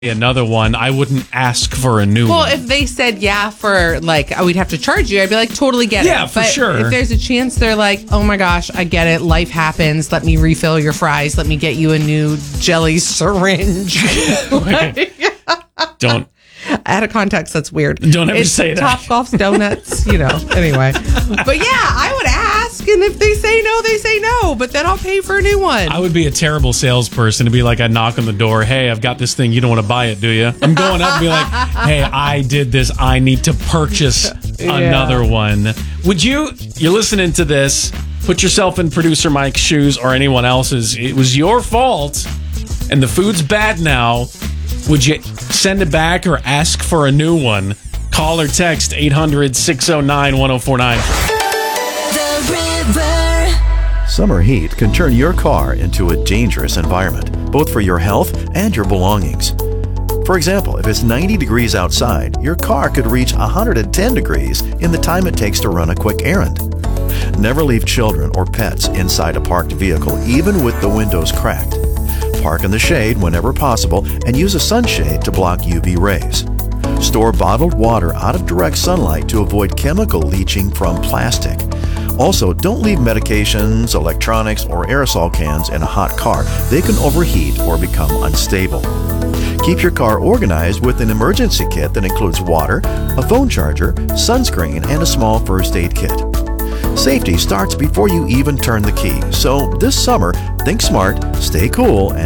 another one, I wouldn't ask for a new Well, one. if they said for we'd have to charge you, I'd be like, totally get it. Yeah, for but sure. If there's a chance they're like, oh my gosh, I get it. Life happens. Let me refill your fries. Let me get you a new jelly syringe. Don't. Out of context, that's weird. Don't ever It's say that. Topgolf's Donuts, anyway. But yeah, I would ask, and if they say no, they say no, but then I'll pay for a new one. I would be a terrible salesperson to be like, I knock on the door, hey, I've got this thing, you don't want to buy it, do you? I'm going up and be like, hey, I did this, I need to purchase another one. Would you're listening to this, put yourself in producer Mike's shoes or anyone else's, it was your fault, and the food's bad now. Would you send it back or ask for a new one? Call or text 800-609-1049. The River. Summer heat can turn your car into a dangerous environment, both for your health and your belongings. For example, if it's 90 degrees outside, your car could reach 110 degrees in the time it takes to run a quick errand. Never leave children or pets inside a parked vehicle, even with the windows cracked. Park in the shade whenever possible and use a sunshade to block UV rays. Store bottled water out of direct sunlight to avoid chemical leaching from plastic. Also, don't leave medications, electronics, or aerosol cans in a hot car. They can overheat or become unstable. Keep your car organized with an emergency kit that includes water, a phone charger, sunscreen, and a small first aid kit. Safety starts before you even turn the key. So this summer, think smart, stay cool, and